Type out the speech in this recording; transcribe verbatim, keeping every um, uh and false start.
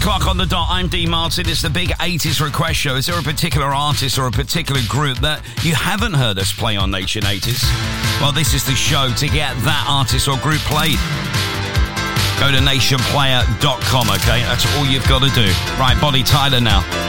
o'clock on the dot. I'm D Martin. It's the big eighties request show. Is there a particular artist or a particular group that you haven't heard us play on Nation eighties? Well, this is the show to get that artist or group played. Go to nation player dot com, okay? That's all you've got to do. Right, Bonnie Tyler now.